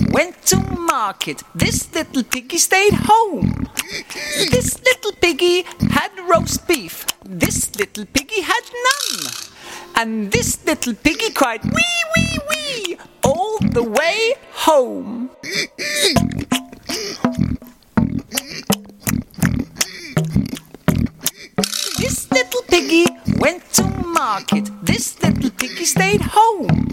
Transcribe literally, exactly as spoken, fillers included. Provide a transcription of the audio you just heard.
went to market. This little piggy stayed home. This little piggy had roast beef. This little piggy had none. And this little piggy cried wee, wee, wee all the way home. This little piggy went to market. This little piggy stayed home.